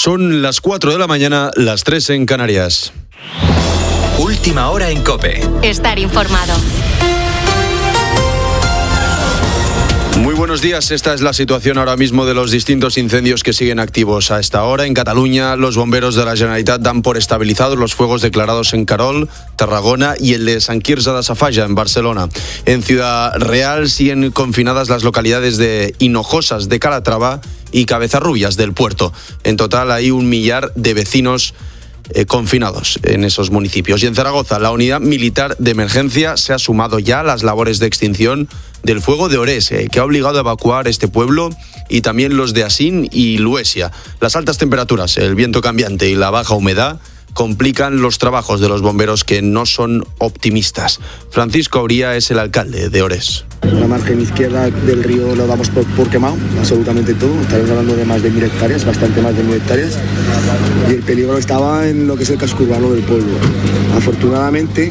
Son las 4 de la mañana, las 3 en Canarias. Última hora en COPE. Estar informado. Muy buenos días, esta es la situación ahora mismo de los distintos incendios que siguen activos a esta hora. En Cataluña, los bomberos de la Generalitat dan por estabilizados los fuegos declarados en Querol, Tarragona y el de Sant Quirze de Safaja, en Barcelona. En Ciudad Real siguen confinadas las localidades de Hinojosas de Calatrava y Cabezarrubias del Puerto. En total hay 1 millar de vecinos confinados en esos municipios. Y en Zaragoza, la unidad militar de emergencia se ha sumado ya a las labores de extinción del fuego de Orés, que ha obligado a evacuar este pueblo y también los de Asín y Luesia. Las altas temperaturas, el viento cambiante y la baja humedad complican los trabajos de los bomberos, que no son optimistas. Francisco Auría es el alcalde de Orés. La margen izquierda del río lo damos por quemado, absolutamente todo. Estaremos hablando de más de 1.000 hectáreas, bastante más de 1.000 hectáreas. Y el peligro estaba en lo que es el casco urbano del pueblo. Afortunadamente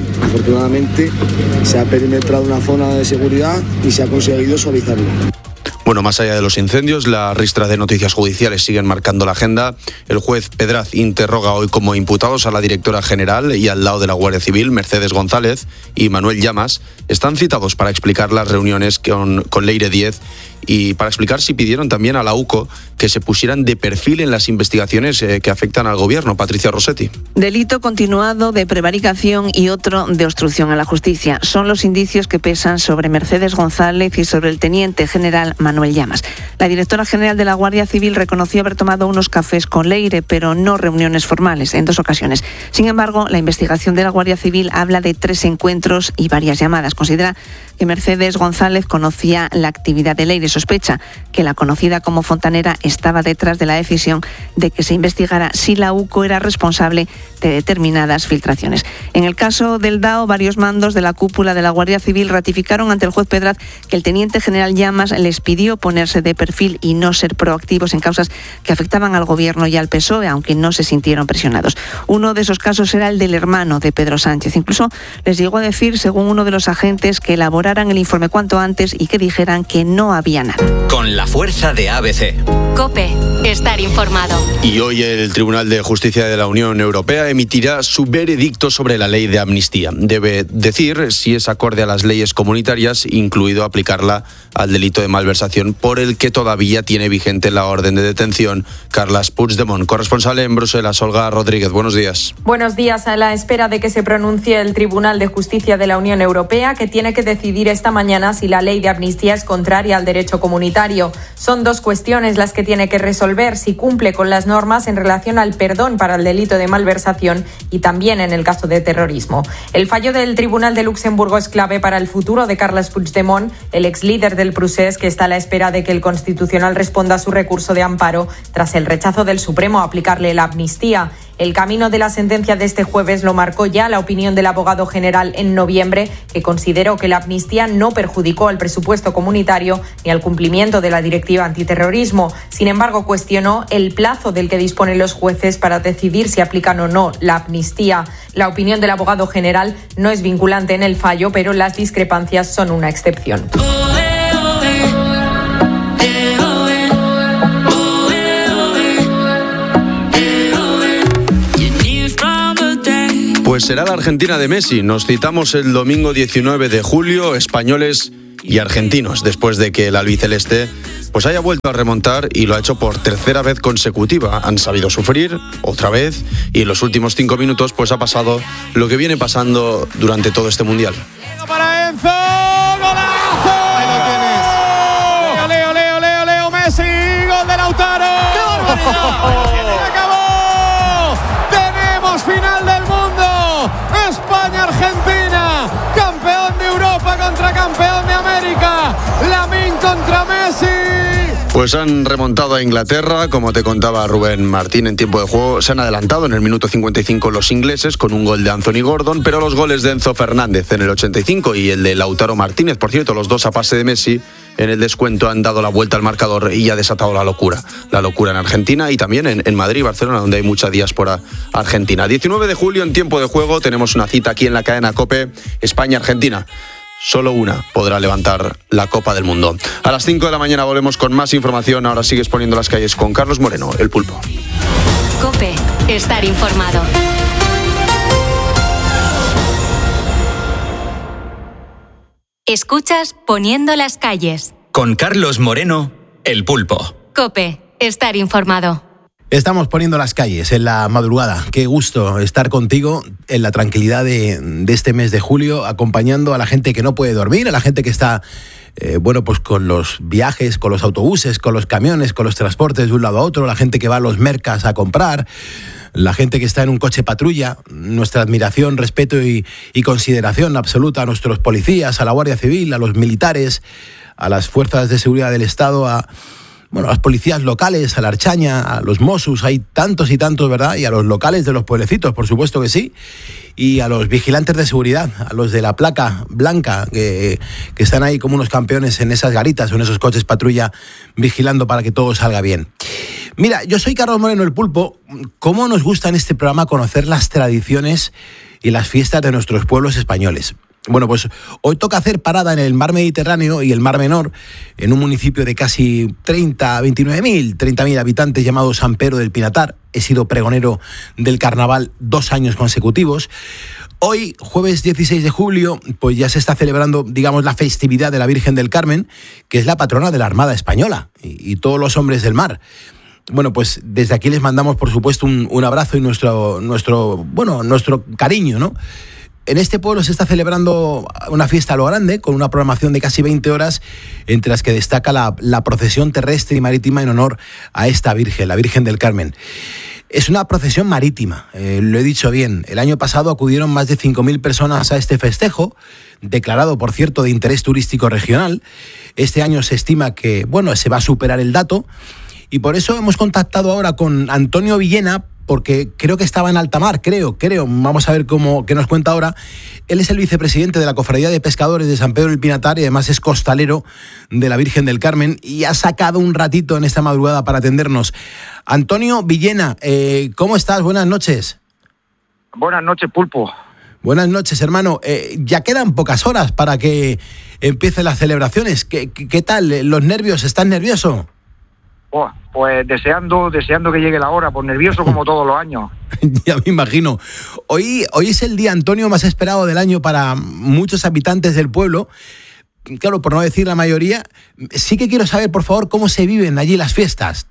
se ha perimetrado una zona de seguridad y se ha conseguido suavizarlo. Bueno, más allá de los incendios, las ristra de noticias judiciales siguen marcando la agenda. El juez Pedraz interroga hoy como imputados a la directora general y al lado de la Guardia Civil, Mercedes González y Manuel Llamas. Están citados para explicar las reuniones con Leire Díez y para explicar si pidieron también a la UCO que se pusieran de perfil en las investigaciones que afectan al gobierno. Patricia Rossetti. Delito continuado de prevaricación y otro de obstrucción a la justicia. Son los indicios que pesan sobre Mercedes González y sobre el teniente general Manuel Llamas. La directora general de la Guardia Civil reconoció haber tomado unos cafés con Leire, pero no reuniones formales, en 2 ocasiones. Sin embargo, la investigación de la Guardia Civil habla de 3 encuentros y varias llamadas. Considera que Mercedes González conocía la actividad de Leire. Sospecha que la conocida como fontanera estaba detrás de la decisión de que se investigara si la UCO era responsable de determinadas filtraciones. En el caso del DAO, varios mandos de la cúpula de la Guardia Civil ratificaron ante el juez Pedraz que el teniente general Llamas les pidió ponerse de perfil y no ser proactivos en causas que afectaban al gobierno y al PSOE, aunque no se sintieron presionados. Uno de esos casos era el del hermano de Pedro Sánchez. Incluso les llegó a decir, según uno de los agentes, que elaboraran el informe cuanto antes y que dijeran que no había nada. Con la fuerza de ABC. COPE. Estar informado. Y hoy el Tribunal de Justicia de la Unión Europea emitirá su veredicto sobre la ley de amnistía. Debe decir si es acorde a las leyes comunitarias, incluido aplicarla al delito de malversación, por el que todavía tiene vigente la orden de detención. Carles Puigdemont, corresponsal en Bruselas. Olga Rodríguez, buenos días. Buenos días. A la espera de que se pronuncie el Tribunal de Justicia de la Unión Europea, que tiene que decidir esta mañana si la ley de amnistía es contraria al derecho comunitario. Son 2 cuestiones las que tiene que resolver: si cumple con las normas en relación al perdón para el delito de malversación y también en el caso de terrorismo. El fallo del Tribunal de Luxemburgo es clave para el futuro de Carles Puigdemont, el ex líder del Procés, que está a la espera de que el Constitucional responda a su recurso de amparo tras el rechazo del Supremo a aplicarle la amnistía. El camino de la sentencia de este jueves lo marcó ya la opinión del abogado general en noviembre, que consideró que la amnistía no perjudicó al presupuesto comunitario ni al cumplimiento de la directiva antiterrorismo. Sin embargo, cuestionó el plazo del que disponen los jueces para decidir si aplican o no la amnistía. La opinión del abogado general no es vinculante en el fallo, pero las discrepancias son una excepción. Pues será la Argentina de Messi. Nos citamos el domingo 19 de julio, españoles y argentinos, después de que el albiceleste pues haya vuelto a remontar y lo ha hecho por 3ª vez consecutiva. Han sabido sufrir otra vez y en los últimos 5 minutos pues ha pasado lo que viene pasando durante todo este mundial. Para Enzo, golazo. Ahí lo tienes. Leo Messi, gol de Lautaro. ¡Qué barbaridad! ¡Acabó! Tenemos final del mundo. España-Argentina, campeón de Europa contra campeón de América. Lamine contra Messi. Pues han remontado a Inglaterra, como te contaba Rubén Martín en tiempo de juego. Se han adelantado en el minuto 55 los ingleses con un gol de Anthony Gordon, pero los goles de Enzo Fernández en el 85 y el de Lautaro Martínez, por cierto, los 2 a pase de Messi, en el descuento han dado la vuelta al marcador y ha desatado la locura en Argentina y también en Madrid y Barcelona, donde hay mucha diáspora argentina. 19 de julio en tiempo de juego tenemos una cita aquí en la cadena COPE, España-Argentina. solo una podrá levantar la Copa del Mundo. A las 5 de la mañana volvemos con más información. Ahora sigues poniendo las calles con Carlos Moreno, el Pulpo. COPE, estar informado. Escuchas Poniendo las calles. Con Carlos Moreno, el Pulpo. COPE, estar informado. Estamos poniendo las calles en la madrugada. Qué gusto estar contigo en la tranquilidad de este mes de julio, acompañando a la gente que no puede dormir, a la gente que está, pues con los viajes, con los autobuses, con los camiones, con los transportes de un lado a otro, la gente que va a los mercas a comprar, la gente que está en un coche patrulla. Nuestra admiración, respeto y consideración absoluta a nuestros policías, a la Guardia Civil, a los militares, a las fuerzas de seguridad del Estado, a las policías locales, a la Archaña, a los Mossos, hay tantos y tantos, ¿verdad? Y a los locales de los pueblecitos, por supuesto que sí. Y a los vigilantes de seguridad, a los de la placa blanca, que están ahí como unos campeones en esas garitas o en esos coches patrulla, vigilando para que todo salga bien. Mira, yo soy Carlos Moreno, el Pulpo. ¿Cómo nos gusta en este programa conocer las tradiciones y las fiestas de nuestros pueblos españoles? Bueno, pues hoy toca hacer parada en el mar Mediterráneo y el mar Menor, en un municipio de casi 30.000 habitantes llamado San Pedro del Pinatar. He sido pregonero del carnaval 2 años consecutivos. Hoy, jueves 16 de julio, pues ya se está celebrando, digamos, la festividad de la Virgen del Carmen, que es la patrona de la Armada Española y todos los hombres del mar. Bueno, pues desde aquí les mandamos, por supuesto, un abrazo y nuestro cariño, ¿no? En este pueblo se está celebrando una fiesta a lo grande, con una programación de casi 20 horas, entre las que destaca la procesión terrestre y marítima en honor a esta Virgen, la Virgen del Carmen. Es una procesión marítima, lo he dicho bien. El año pasado acudieron más de 5.000 personas a este festejo, declarado, por cierto, de interés turístico regional. Este año se estima que, se va a superar el dato, y por eso hemos contactado ahora con Antonio Villena, porque creo que estaba en alta mar, creo. Vamos a ver qué nos cuenta ahora. Él es el vicepresidente de la Cofradía de Pescadores de San Pedro del Pinatar y además es costalero de la Virgen del Carmen y ha sacado un ratito en esta madrugada para atendernos. Antonio Villena, ¿cómo estás? Buenas noches. Buenas noches, Pulpo. Buenas noches, hermano. Ya quedan pocas horas para que empiecen las celebraciones. ¿Qué tal? ¿Los nervios? ¿Estás nervioso? Pues deseando que llegue la hora, pues nervioso como todos los años. Ya me imagino. Hoy es el día, Antonio, más esperado del año para muchos habitantes del pueblo. Claro, por no decir la mayoría. Sí que quiero saber, por favor, cómo se viven allí las fiestas.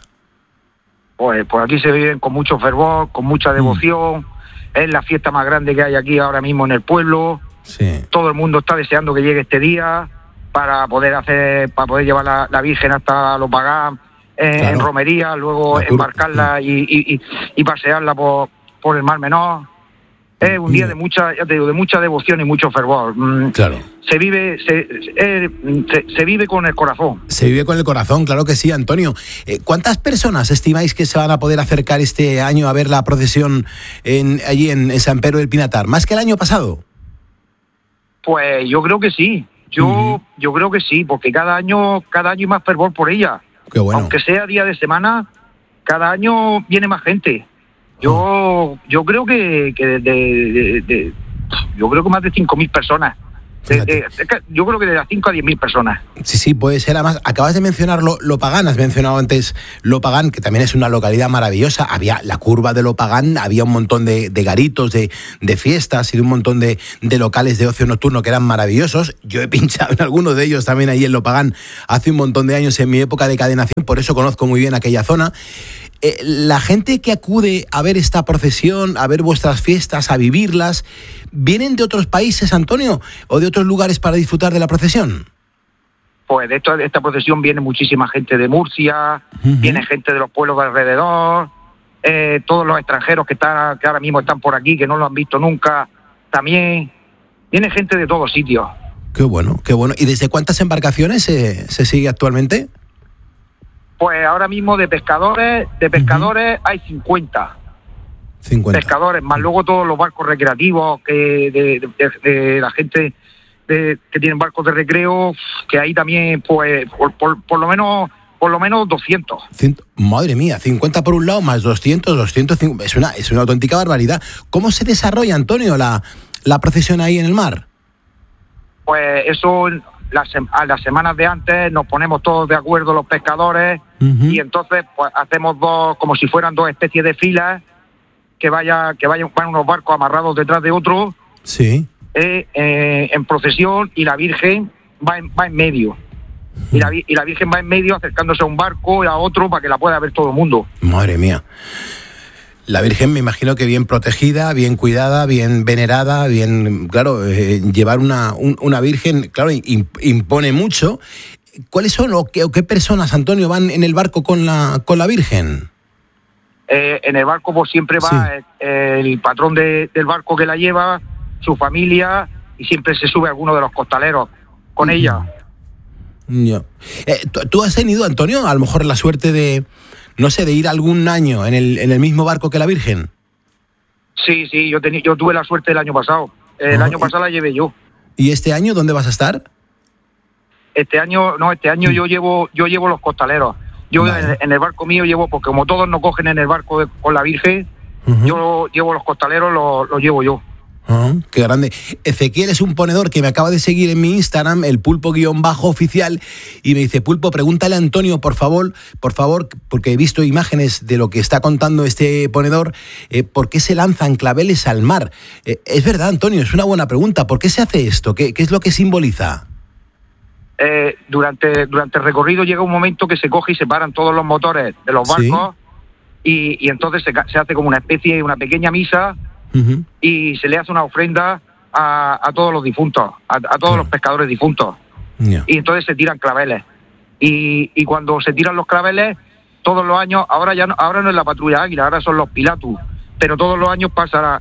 Pues aquí se viven con mucho fervor, con mucha devoción. Es la fiesta más grande que hay aquí ahora mismo en el pueblo. Sí. Todo el mundo está deseando que llegue este día para poder llevar la Virgen hasta los Pagán. Claro. En romería, luego embarcarla y pasearla por el Mar Menor. Es un día de mucha devoción y mucho fervor. Claro. Se vive con el corazón. Se vive con el corazón, claro que sí, Antonio. ¿Cuántas personas estimáis que se van a poder acercar este año a ver la procesión allí en San Pedro del Pinatar? ¿Más que el año pasado? Pues yo creo que sí. Yo creo que sí, porque cada año hay más fervor por ella. Qué bueno. Aunque sea día de semana, cada año viene más gente. Yo creo que más de 5.000 personas. Yo creo que de las 5 a 10.000 personas. Sí, puede ser. Además, acabas de mencionar Lopagán, has mencionado antes Lopagán, que también es una localidad maravillosa. Había la curva de Lopagán, había un montón de garitos, de fiestas y de un montón de locales de ocio nocturno que eran maravillosos. Yo he pinchado en algunos de ellos también ahí en Lopagán hace un montón de años en mi época de cadenación, por eso conozco muy bien aquella zona. La gente que acude a ver esta procesión, a ver vuestras fiestas, a vivirlas, ¿vienen de otros países, Antonio, o de otros lugares para disfrutar de la procesión? Pues de esta procesión viene muchísima gente de Murcia, viene gente de los pueblos de alrededor, todos los extranjeros que ahora mismo están por aquí, que no lo han visto nunca, también viene gente de todos sitios. Qué bueno. ¿Y desde cuántas embarcaciones se sigue actualmente? Pues ahora mismo de pescadores hay 50 pescadores, más luego todos los barcos recreativos de la gente que tienen barcos de recreo, que ahí también pues por lo menos 200. Madre mía, 50 por un lado más 250, es una auténtica barbaridad. ¿Cómo se desarrolla, Antonio, la procesión ahí en el mar? pues eso, a las semanas de antes nos ponemos todos de acuerdo los pescadores y entonces pues hacemos como si fueran dos especies de filas que vayan unos barcos amarrados detrás de otros, sí, en procesión, y la Virgen va en medio. Y la Virgen va en medio acercándose a un barco y a otro para que la pueda ver todo el mundo. Madre mía. La Virgen me imagino que bien protegida, bien cuidada, bien venerada, bien, claro, llevar una Virgen, claro, impone mucho. ¿Cuáles son o qué personas, Antonio, van en el barco con la Virgen? En el barco pues siempre va el patrón del barco que la lleva, su familia, y siempre se sube alguno de los costaleros con ella. No. ¿Tú has tenido, Antonio, a lo mejor la suerte de, no sé, de ir algún año en el mismo barco que la Virgen? Sí, yo tuve la suerte el año pasado. El año pasado la llevé yo. ¿Y este año dónde vas a estar? Este año yo llevo los costaleros. Yo vale. en el barco mío llevo, porque como todos nos cogen en el barco con la Virgen, yo llevo los costaleros, los llevo yo. Qué grande. Ezequiel es un ponedor que me acaba de seguir en mi Instagram, el pulpo_oficial, y me dice: Pulpo, pregúntale a Antonio, por favor, porque he visto imágenes de lo que está contando este ponedor, ¿por qué se lanzan claveles al mar? Es verdad, Antonio, es una buena pregunta. ¿Por qué se hace esto? ¿Qué es lo que simboliza? Durante el recorrido llega un momento que se coge y se paran todos los motores de los barcos, ¿sí? y entonces se hace como una pequeña misa, y se le hace una ofrenda a todos los difuntos, a todos los pescadores difuntos. Y entonces se tiran claveles. Y cuando se tiran los claveles, todos los años, ahora no es la patrulla Águila, ahora son los Pilatus, pero todos los años pasa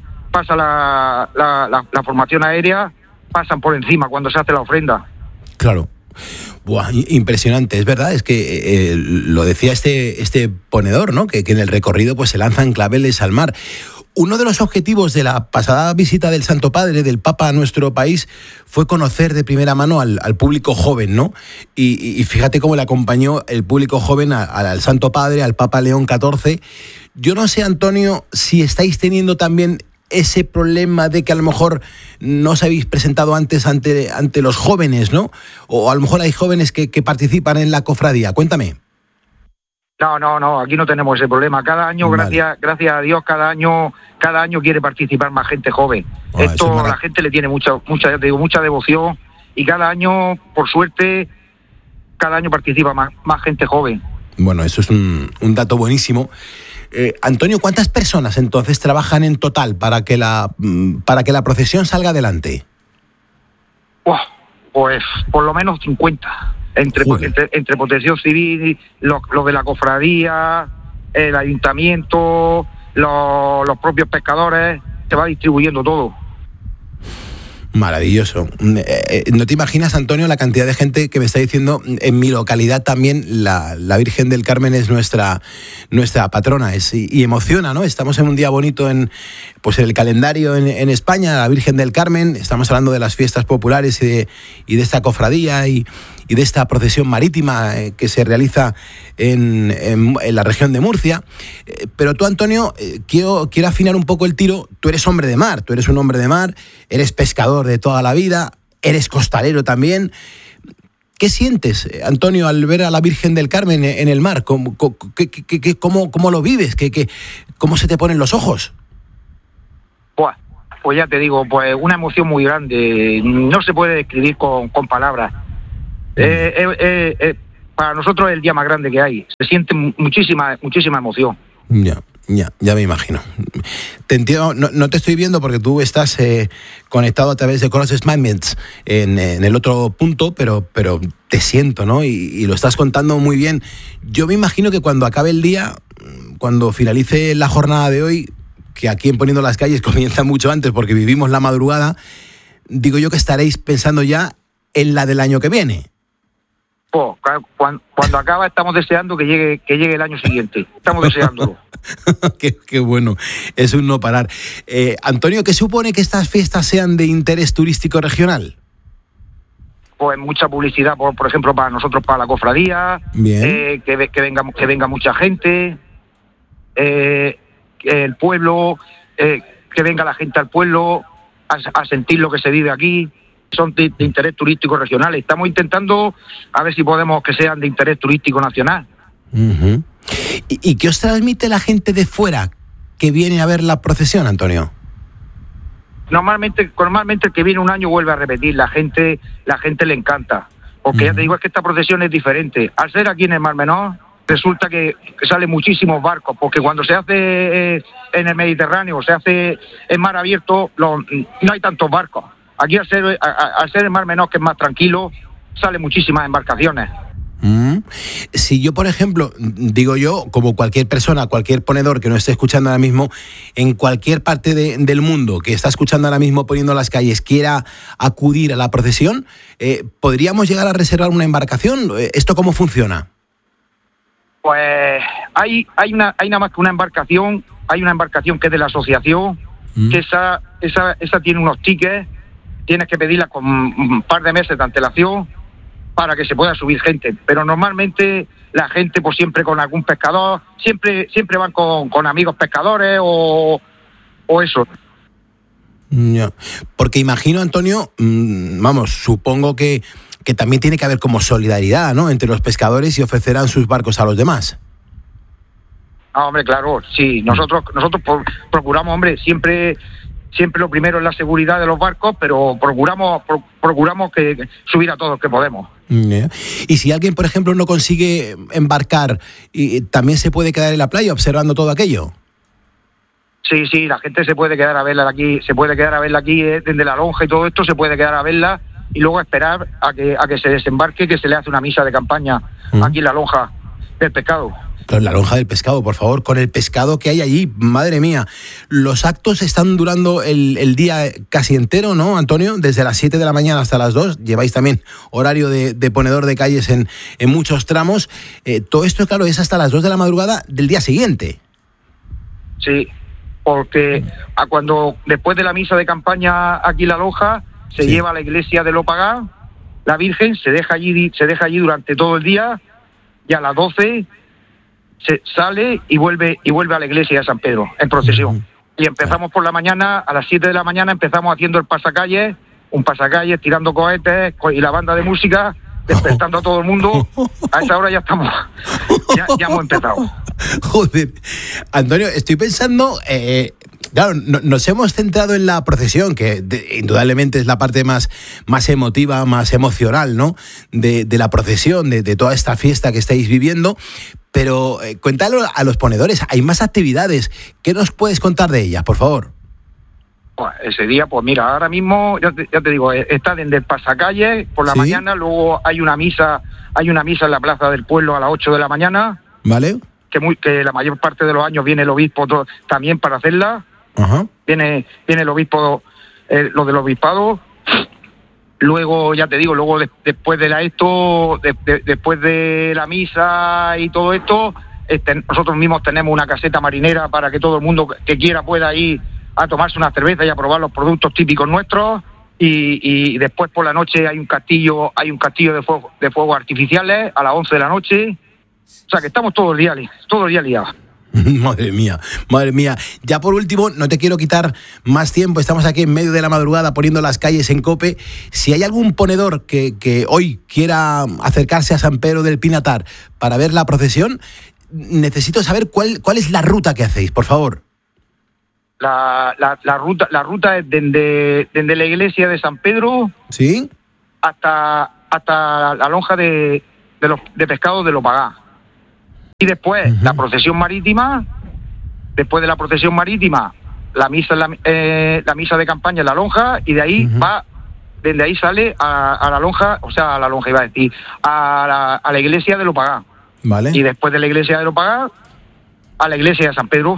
la formación aérea, pasan por encima cuando se hace la ofrenda. Claro. Buah, impresionante, es verdad, es que lo decía este ponedor, ¿no? Que en el recorrido pues se lanzan claveles al mar. Uno de los objetivos de la pasada visita del Santo Padre, del Papa a nuestro país, fue conocer de primera mano al público joven, ¿no? Y fíjate cómo le acompañó el público joven al Santo Padre, al Papa León XIV. Yo no sé, Antonio, si estáis teniendo también ese problema de que a lo mejor no os habéis presentado antes ante los jóvenes, ¿no? O a lo mejor hay jóvenes que participan en la cofradía. Cuéntame. No, aquí no tenemos ese problema. Cada año, vale. gracias a Dios, cada año quiere participar más gente joven. Esto la gente le tiene mucha devoción, y cada año, por suerte, cada año participa más gente joven. Bueno, eso es un dato buenísimo. Antonio, ¿cuántas personas entonces trabajan en total para que la procesión salga adelante? Pues por lo menos 50. Entre Protección Civil, los de la cofradía, el ayuntamiento, los propios pescadores, se va distribuyendo todo. Maravilloso. ¿No te imaginas, Antonio, la cantidad de gente que me está diciendo? En mi localidad también la Virgen del Carmen es nuestra patrona, y emociona, ¿no? Estamos en un día bonito en el calendario en España, la Virgen del Carmen. Estamos hablando de las fiestas populares y de esta cofradía y de esta procesión marítima que se realiza en la región de Murcia. Pero tú, Antonio, quiero afinar un poco el tiro. Tú eres hombre de mar, tú eres un hombre de mar, eres pescador de toda la vida, eres costalero también. ¿Qué sientes, Antonio, al ver a la Virgen del Carmen en el mar? ¿Cómo lo vives? ¿Cómo se te ponen los ojos? Pues ya te digo, pues una emoción muy grande. No se puede describir con palabras. Para nosotros es el día más grande que hay. Se siente muchísima emoción. Ya me imagino. Te entiendo, no te estoy viendo porque tú estás conectado a través de Cross Movements en el otro punto, pero te siento, ¿no? Y lo estás contando muy bien. Yo me imagino que cuando acabe el día, cuando finalice la jornada de hoy, que aquí en Poniendo las Calles comienza mucho antes porque vivimos la madrugada, digo yo que estaréis pensando ya en la del año que viene. Cuando acaba estamos deseando que llegue el año siguiente. Estamos deseándolo. Qué bueno, es un no parar. Antonio, ¿qué supone que estas fiestas sean de interés turístico regional? Pues mucha publicidad, por ejemplo, para nosotros, para la cofradía. Bien. Que venga mucha gente. El pueblo, que venga la gente al pueblo a sentir lo que se vive aquí. son de interés turístico regional. Estamos intentando a ver si podemos que sean de interés turístico nacional. Uh-huh. ¿Y qué os transmite la gente de fuera que viene a ver la procesión, Antonio? Normalmente el que viene un año vuelve a repetir. La gente le encanta. Porque ya te digo, es que esta procesión es diferente. Al ser aquí en el Mar Menor, resulta que salen muchísimos barcos, porque cuando se hace en el Mediterráneo, se hace en mar abierto, no hay tantos barcos. Aquí al ser el Mar Menor, que es más tranquilo, salen muchísimas embarcaciones. Si yo, por ejemplo, digo yo, como cualquier persona, cualquier ponedor que nos esté escuchando ahora mismo, en cualquier parte del mundo que está escuchando ahora mismo Poniendo las Calles, quiera acudir a la procesión, ¿podríamos llegar a reservar una embarcación? ¿Esto cómo funciona? Pues hay nada más que una embarcación, hay una embarcación que es de la asociación, que esa tiene unos tickets, tienes que pedirla con un par de meses de antelación para que se pueda subir gente, pero normalmente la gente pues siempre con algún pescador, siempre van con amigos pescadores o eso. Ya. Porque imagino, Antonio, supongo que también tiene que haber como solidaridad, ¿no?, entre los pescadores y ofrecerán sus barcos a los demás. Ah, hombre, claro, sí, nosotros procuramos, hombre, siempre lo primero es la seguridad de los barcos, pero procuramos que subir a todos los que podemos. Yeah. Y si alguien, por ejemplo, no consigue embarcar, ¿también se puede quedar en la playa observando todo aquello? Sí, la gente se puede quedar a verla aquí, desde la lonja y todo esto, se puede quedar a verla y luego esperar a que se desembarque, que se le hace una misa de campaña aquí en la lonja del pescado. Con la lonja del pescado, por favor, con el pescado que hay allí, madre mía. Los actos están durando el día casi entero, ¿no, Antonio? Desde las 7 de la mañana hasta las 2, lleváis también horario de ponedor de calles en muchos tramos. Todo esto, claro, es hasta las 2 de la madrugada del día siguiente. Sí, porque después de la misa de campaña aquí en la lonja, se lleva a la iglesia de Lopagá, la Virgen se deja allí durante todo el día, y a las 12 se sale y vuelve a la iglesia de San Pedro en procesión. Y empezamos por la mañana, a las 7 de la mañana empezamos haciendo un pasacalles, tirando cohetes y la banda de música, despertando a todo el mundo. A esa hora ya estamos, ya hemos empezado. Joder, Antonio, estoy pensando, claro, nos hemos centrado en la procesión, que indudablemente es la parte más emotiva, más emocional, ¿no?, de la procesión, de toda esta fiesta que estáis viviendo. Pero cuéntalo a los ponedores, hay más actividades. ¿Qué nos puedes contar de ellas, por favor? Ese día, pues mira, ahora mismo, ya te digo, está desde el pasacalles por la mañana, luego hay una misa en la plaza del pueblo a las 8 de la mañana. Vale. Que la mayor parte de los años viene el obispo también para hacerla. Ajá. Viene el obispo, lo del obispado. Luego, ya te digo, después de la misa y todo esto, nosotros mismos tenemos una caseta marinera para que todo el mundo que quiera pueda ir a tomarse una cerveza y a probar los productos típicos nuestros. Y después por la noche hay un castillo de fuegos artificiales a las 11 de la noche. O sea que estamos todo el día liados. Madre mía. Ya por último, no te quiero quitar más tiempo, estamos aquí en medio de la madrugada Poniendo las Calles en COPE. Si hay algún ponedor que hoy quiera acercarse a San Pedro del Pinatar para ver la procesión, necesito saber cuál es la ruta que hacéis, por favor. La ruta es desde la iglesia de San Pedro, ¿sí?, hasta la lonja de pescado de Lopagá. Y después la procesión marítima, después de la procesión marítima, la misa de campaña en la lonja, y de ahí desde ahí sale a la lonja, a la iglesia de Lopagá. Vale. Y después de la iglesia de Lopagá, a la iglesia de San Pedro.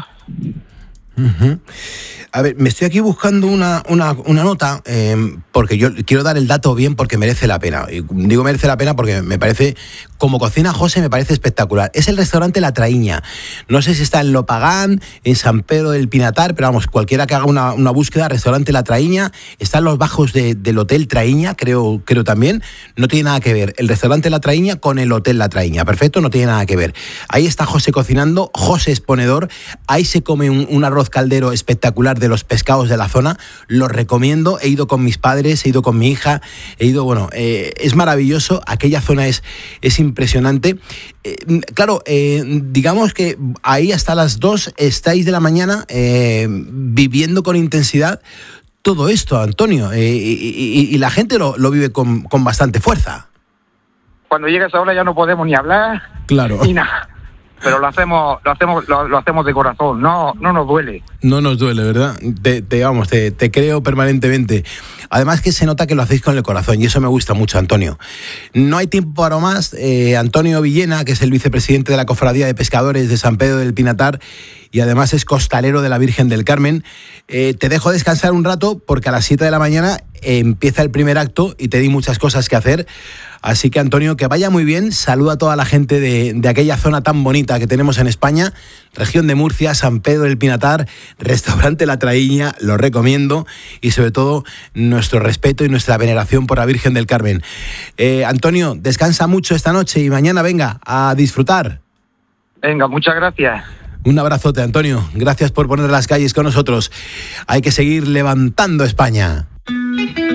A ver, me estoy aquí buscando una nota, porque yo quiero dar el dato bien porque merece la pena. Y digo merece la pena porque me parece, como cocina José, me parece espectacular. Es el restaurante La Traíña. No sé si está en Lopagán, en San Pedro del Pinatar, pero vamos, cualquiera que haga una búsqueda, restaurante La Traíña, está en los bajos del Hotel Traíña, creo también. No tiene nada que ver el restaurante La Traíña con el Hotel La Traíña. Perfecto, no tiene nada que ver. Ahí está José cocinando, José es ponedor, ahí se come un arroz caldero espectacular hablar de los pescados de la zona. Los recomiendo, he ido con mis padres, he ido con mi hija, es maravilloso, aquella zona es impresionante. Claro, digamos que ahí hasta las 2 estáis de la mañana viviendo con intensidad todo esto, Antonio, y la gente lo vive con bastante fuerza. Cuando llega esa hora ya no podemos ni hablar, claro, ni nada. Pero lo hacemos de corazón, no nos duele. No nos duele, ¿verdad? Te creo permanentemente. Además que se nota que lo hacéis con el corazón y eso me gusta mucho, Antonio. No hay tiempo para más. Antonio Villena, que es el vicepresidente de la Cofradía de Pescadores de San Pedro del Pinatar y además es costalero de la Virgen del Carmen, te dejo descansar un rato porque a las 7 de la mañana empieza el primer acto y te di muchas cosas que hacer. Así que, Antonio, que vaya muy bien. Saluda a toda la gente de aquella zona tan bonita que tenemos en España, región de Murcia, San Pedro del Pinatar, restaurante La Traíña, lo recomiendo, y sobre todo nuestro respeto y nuestra veneración por la Virgen del Carmen. Antonio, descansa mucho esta noche y mañana venga a disfrutar. Venga, muchas gracias. Un abrazote, Antonio. Gracias por poner las calles con nosotros. Hay que seguir levantando España.